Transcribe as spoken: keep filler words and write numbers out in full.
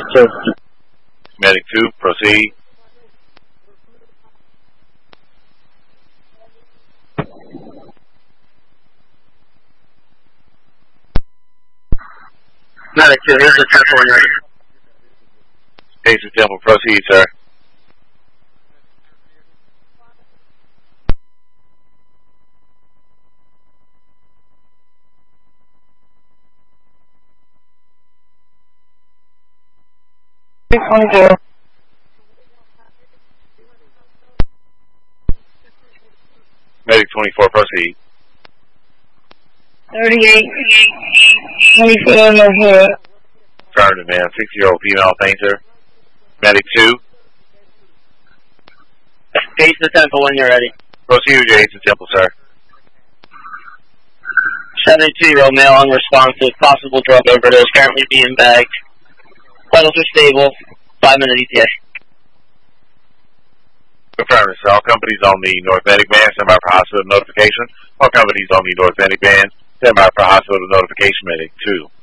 two. Medic two, proceed. Medic two, here's the Temple when you're ready. Jason Temple, proceed, sir. twenty-two. Medic twenty-four, proceed. thirty-eight. twenty-seven here. Affirmative, man. sixty-year-old female fainter. Medic two. Jason Temple when you're ready. Proceed with Jason Temple, sir. seventy-two-year-old male unresponsive, possible drug overdose, currently being bagged. Vitals are stable. Five minute E T A. Affirmative, sir. All companies on the North Medic band, stand by for hospital notification. All companies on the North Medic band, stand by for hospital notification. Medic two.